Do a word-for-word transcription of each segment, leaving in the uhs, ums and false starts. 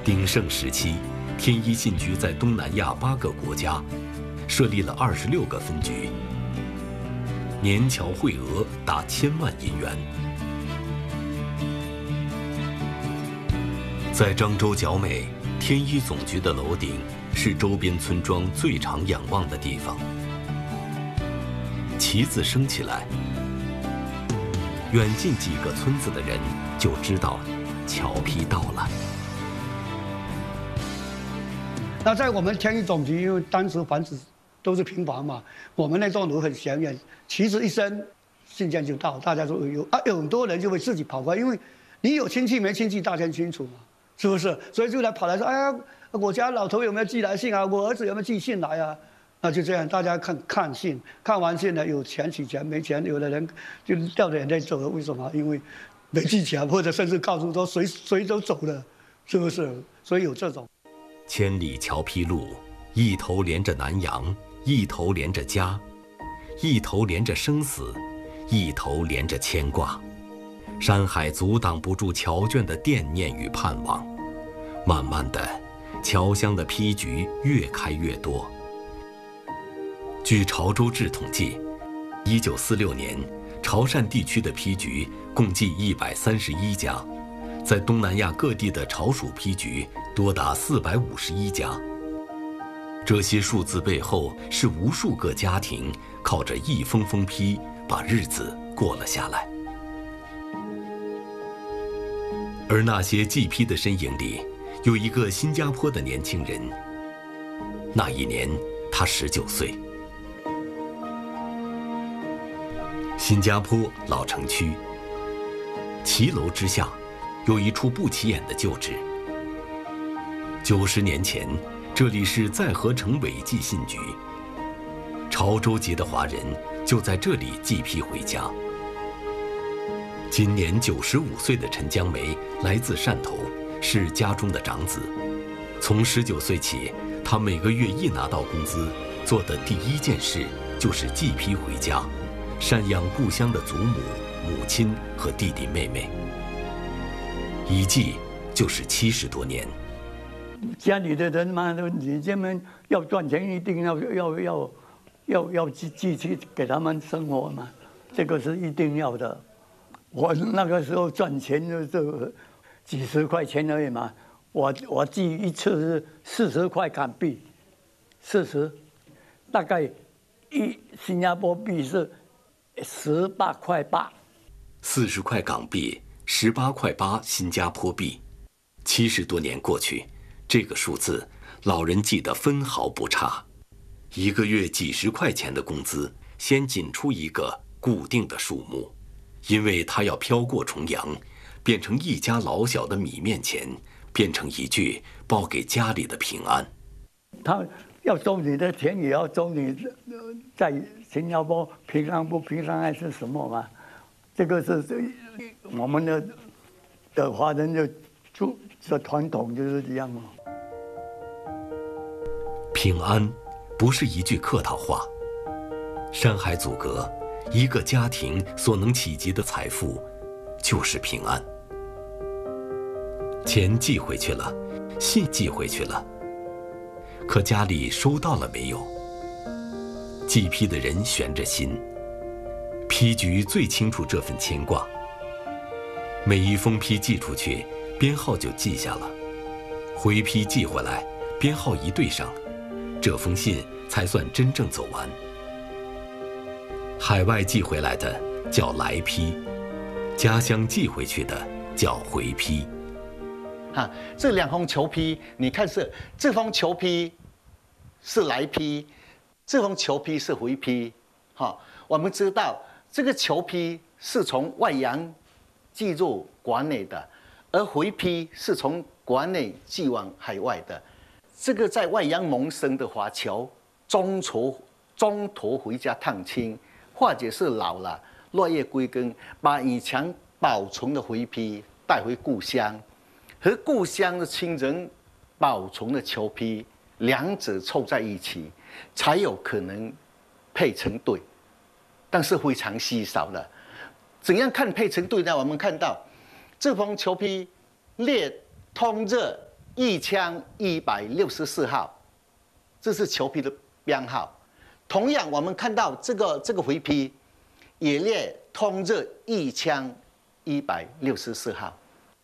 鼎盛时期，天一信局在东南亚八个国家设立了二十六个分局，年侨汇额达千万银元。在漳州角美，天一总局的楼顶是周边村庄最常仰望的地方。旗子升起来，远近几个村子的人就知道侨批到了。 那在我们天一总局，因为当时房子都是平房嘛，我们那栋楼很显眼，旗子一升，信件就到，大家都有啊，有很多人就会自己跑过来，因为你有亲戚没亲戚，大家清楚嘛。是不是？所以就来跑来说，哎呀，我家老头有没有寄来信啊？我儿子有没有寄信来啊？那就这样，大家看看信，看完信呢，有钱取钱，没钱，有的人就掉着眼泪走了。为什么？因为没寄钱，或者甚至告诉说谁谁都走了，是不是？所以有这种。 千里侨批路，一头连着南洋，一头连着家，一头连着生死，一头连着牵挂。山海阻挡不住侨眷的惦念与盼望，慢慢的，侨乡的批局越开越多。据潮州志统计，一九四六年，潮汕地区的批局共计一百三十一家，在东南亚各地的潮属批局多达四百五十一家。这些数字背后是无数个家庭靠着一封封批把日子过了下来。而那些寄批的身影里，有一个新加坡的年轻人。那一年，他十九岁。新加坡老城区，骑楼之下，有一处不起眼的旧址。九十年前，这里是在河城尾寄信局，潮州籍的华人就在这里寄批回家。今年九十五岁的陈江梅来自汕头，是家中的长子。从十九岁起，他每个月一拿到工资，做的第一件事就是寄批回家，赡养故乡的祖母、母亲和弟弟妹妹。一寄就是七十多年。 家里的人嘛，你这么要赚钱，一定要要要要要寄寄去给他们生活嘛，这个是一定要的。我那个时候赚钱就几十块钱而已嘛，我我寄一次是四十块港币，四十，大概一新加坡币是十八块八， 四十块港币，十八块八新加坡币，七十多年过去，这个数字老人记得分毫不差。一个月几十块钱的工资，先仅出一个固定的数目。因为他要飘过重洋，变成一家老小的米面钱，变成一句报给家里的平安。 他要收你的钱，也要收你在新加坡平安不平安还是什么嘛？这个是我们的的华人的就的传统就是这样嘛。 平安不是一句客套话，山海阻隔。一个家庭所能企及的财富，就是平安。钱寄回去了，信寄回去了，可家里收到了没有？寄批的人悬着心，批局最清楚这份牵挂。每一封批寄出去，编号就记下了；回批寄回来，编号一对上，这封信才算真正走完。海外寄回来的叫来批，家乡寄回去的叫回批。 哈，这两封侨批，你看是这封侨批是来批，这封侨批是回批。哈，我们知道这个侨批是从外洋寄入国内的，而回批是从国内寄往海外的。这个在外洋谋生的华侨，中途中途回家探亲。或者是老了落叶归根，把以前保存的回批带回故乡，和故乡的亲人保存的侨批，两者凑在一起，才有可能配成对。但是非常稀少的。怎样看配成对呢？我们看到这封侨批列通热一千一百六十四号，这是球皮的编号。同样，我们看到这个这个回批也列通日一千一百六十四号。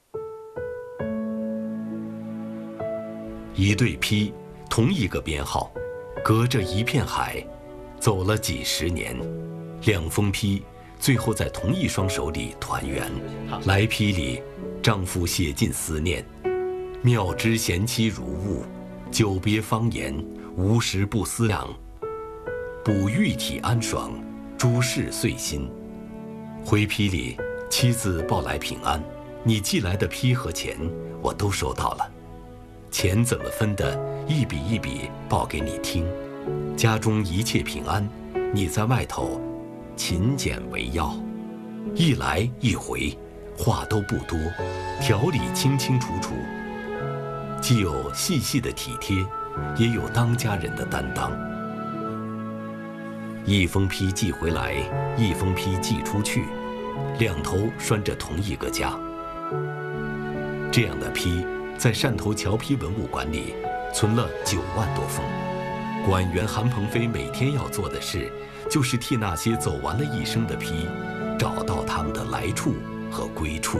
一对批，同一个编号，隔着一片海，走了几十年，两封批最后在同一双手里团圆。来批里，丈夫写尽思念，妙知贤妻如雾，久别方言，无时不思量。补玉体安爽，诸事遂心。回批里，妻子报来平安，你寄来的批和钱我都收到了。钱怎么分的，一笔一笔报给你听。家中一切平安，你在外头勤俭为要。一来一回，话都不多，条理清清楚楚，既有细细的体贴，也有当家人的担当。一封批寄回来，一封批寄出去，两头拴着同一个家。这样的批在汕头侨批文物馆里存了九万多封。馆员韩鹏飞每天要做的事，就是替那些走完了一生的批，找到他们的来处和归处。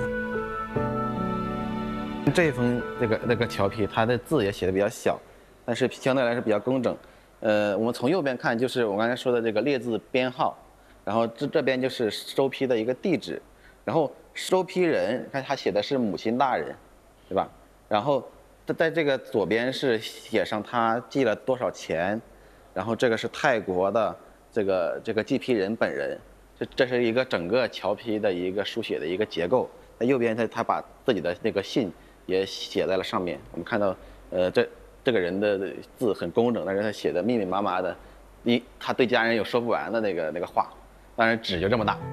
这一封这个那个侨批，它的字也写的比较小，但是相对来说比较工整。呃，我们从右边看，就是我刚才说的这个列字编号，然后这这边就是收批的一个地址，然后收批人，看他写的是母亲大人，对吧？然后在这个左边是写上他寄了多少钱，然后这个是泰国的这个这个寄批人本人，这这是一个整个侨批的一个书写的一个结构。在右边他他把自己的那个信也写在了上面，我们看到，呃，这这个人的字很工整，但是他写的密密麻麻的，一他对家人有说不完的那个那个话，当然纸就这么大，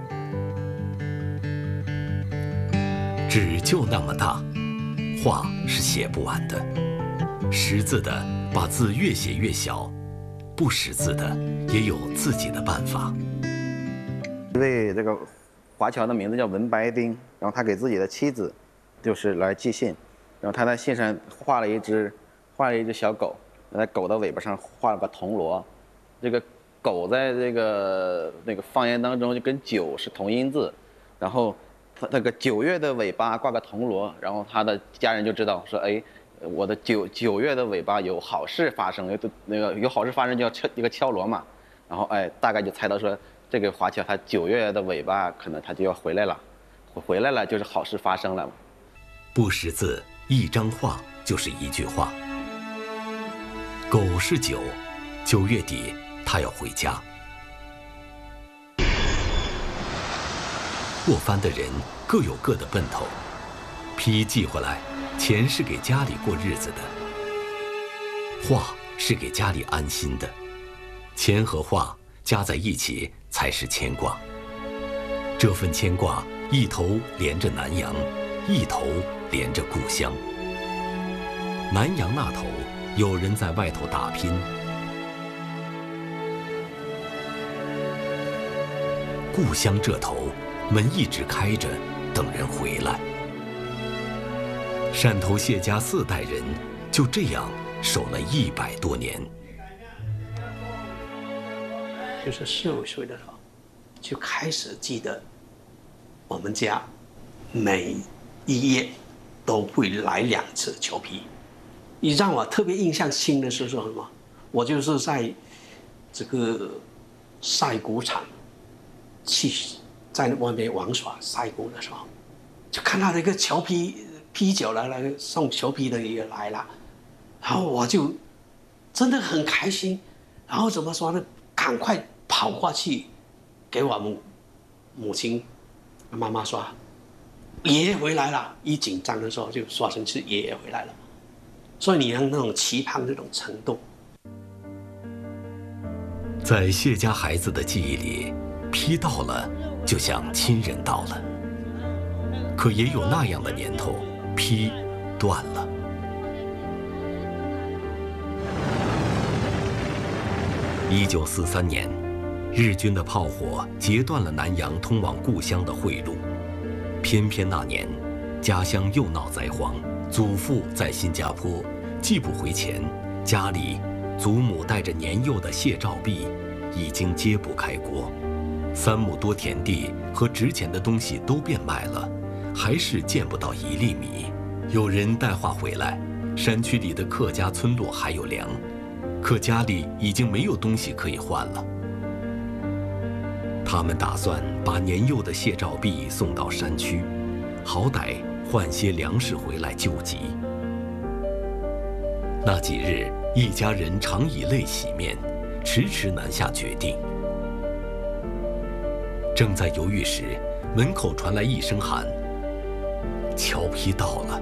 纸就那么大。话是写不完的，识字的把字越写越小，不识字的也有自己的办法。 一位这个华侨的名字叫文白丁，然后他给自己的妻子就是来寄信，然后他在信上画了一只画了一只小狗，在狗的尾巴上画了个铜锣，这个狗在这个那个方言当中就跟九是同音字，然后他那个九月的尾巴挂个铜锣，然后他的家人就知道说，哎，我的九九月的尾巴有好事发生，有那个有好事发生就要敲一个敲锣嘛，然后哎，大概就猜到说这个华侨他九月的尾巴可能他就要回来了，回来了就是好事发生了嘛。 不识字，一张画就是一句话。狗是九，九月底他要回家。过番的人各有各的奔头，批寄回来，钱是给家里过日子的，话是给家里安心的，钱和话加在一起才是牵挂。这份牵挂一头连着南洋，一头连着故乡。南洋那头有人在外头打拼，故乡这头门一直开着，等人回来。汕头谢家四代人就这样守了一百多年。 就是四五岁的时候，就开始记得我们家每一夜都会来两次球皮。你让我特别印象深的是说什么？我就是在这个晒谷场去在外面玩耍晒谷的时候，就看到那个球皮啤酒来了，送球皮的也来了，然后我就真的很开心，然后怎么说呢？赶快跑过去给我母母亲妈妈说，爷爷回来了。一紧张的时候就说成是爷爷回来了，所以你能那种期盼那种程度。 在谢家孩子的记忆里，批到了就像亲人到了，可也有那样的年头，批断了。一九四三年，日军的炮火截断了南洋通往故乡的汇路。偏偏那年，家乡又闹灾荒， 祖父在新加坡，寄不回钱，家里祖母带着年幼的谢兆璧已经揭不开锅，三亩多田地和值钱的东西都变卖了，还是见不到一粒米。有人带话回来，山区里的客家村落还有粮，可家里已经没有东西可以换了。他们打算把年幼的谢兆璧送到山区，好歹换些粮食回来救急。那几日，一家人常以泪洗面，迟迟难下决定。正在犹豫时，门口传来一声喊：“侨批到了！”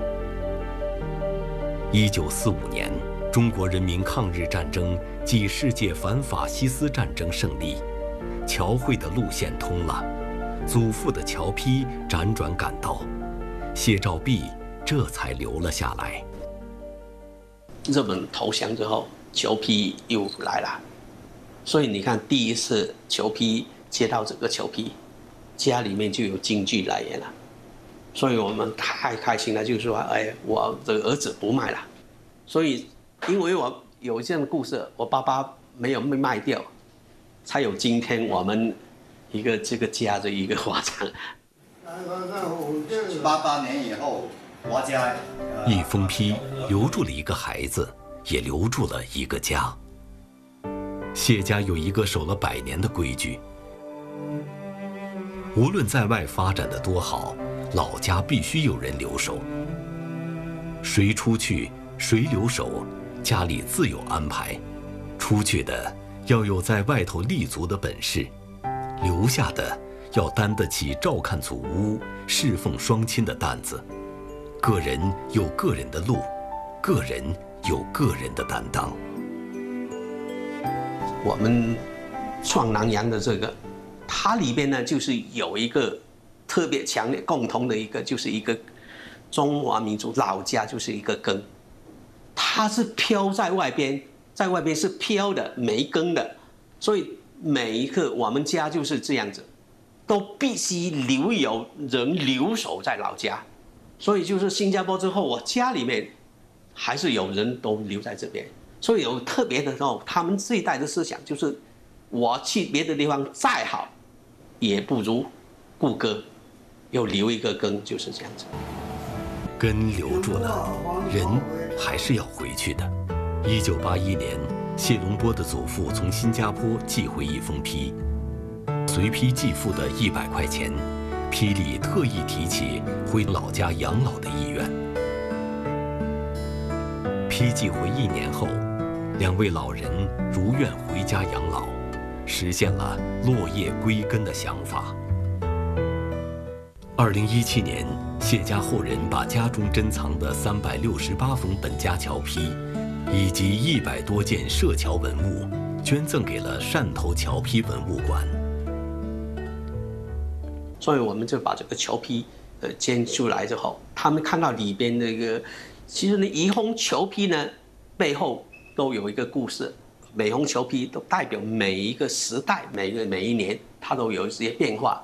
一九四五年，中国人民抗日战争暨世界反法西斯战争胜利，侨会的路线通了，祖父的侨批辗转赶到，谢兆璧这才留了下来。 日本投降之后，侨批又来了，所以你看，第一次侨批接到这个侨批，家里面就有经济来源了。所以我们太开心了，就是说，哎，我的儿子不卖了。所以，因为我有这样的故事，我爸爸没有被卖掉，才有今天我们一个这个家的一个发展。 八八年以后，我家一封批留住了一个孩子，也留住了一个家。谢家有一个守了百年的规矩，无论在外发展的多好，老家必须有人留守。谁出去，谁留守，家里自有安排。出去的要有在外头立足的本事，留下的要担得起照看祖屋、侍奉双亲的担子。个人有个人的路，个人有个人的担当。 我们创南洋的这个，它里边呢就是有一个特别强烈共同的一个，就是一个中华民族老家就是一个根，它是飘在外边，在外边是飘的，没根的，所以每一个我们家就是这样子，都必须留有人留守在老家。所以就是新加坡之后，我家里面还是有人都留在这边，所以有特别的时候，他们这一代的思想就是，我去别的地方再好，也不如故歌，又留一个根，就是这样子。 根留住了，人还是要回去的。一九八一年，谢龙波的祖父从新加坡寄回一封批，随批寄付的一百块钱。批里特意提起回老家养老的意愿。批寄回一年后，两位老人如愿回家养老，实现了落叶归根的想法。二零一七年，谢家后人把家中珍藏的三百六十八封本家侨批，以及一百多件社侨文物，捐赠给了汕头侨批文物馆。 所以我们就把这个侨批呃捐出来之后，他们看到里边那个，其实呢，一封侨批呢背后都有一个故事，每封侨批都代表每一个时代、每个每一年，它都有一些变化。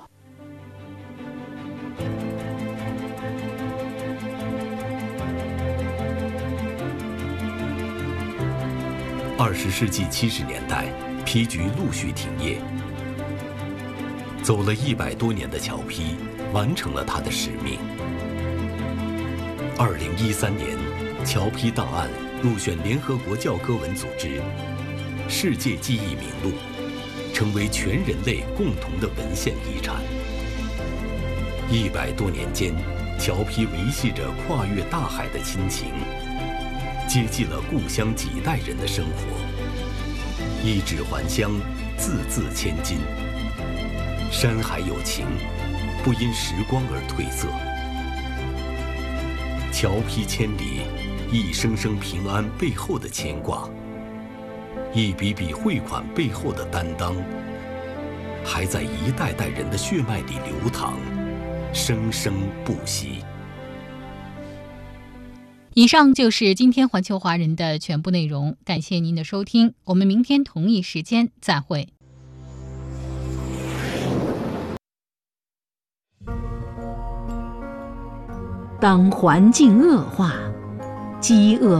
二十世纪七十年代，批局陆续停业。走了一百多年的侨批，完成了它的使命。二零一三年，侨批档案入选联合国教科文组织世界记忆名录，成为全人类共同的文献遗产。一百多年间，侨批维系着跨越大海的亲情，接济了故乡几代人的生活。一纸还乡，字字千金。山海有情，不因时光而褪色。侨批千里，一声声平安背后的牵挂，一笔笔汇款背后的担当，还在一代代人的血脉里流淌，生生不息。 以上就是今天环球华人的全部内容，感谢您的收听，我们明天同一时间再会。 当环境恶化， 饥饿